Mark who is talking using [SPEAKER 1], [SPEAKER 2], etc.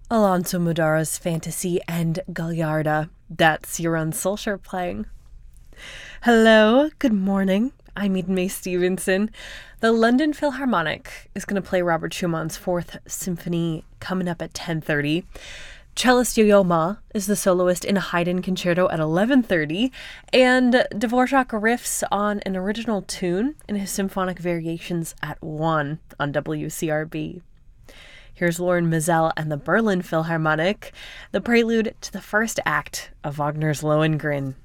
[SPEAKER 1] Alonso Modara's Fantasy and Galliarda. That's Jeroen Solskjaer playing. Hello, good morning. I'm Eden Mae Stevenson. The London Philharmonic is going to play Robert Schumann's Fourth Symphony coming up at 10:30. Cellist Yo-Yo Ma is the soloist in a Haydn concerto at 11:30, and Dvorak riffs on an original tune in his symphonic variations at 1 on WCRB. Here's Lauren Mizell and the Berlin Philharmonic, the prelude to the first act of Wagner's Lohengrin.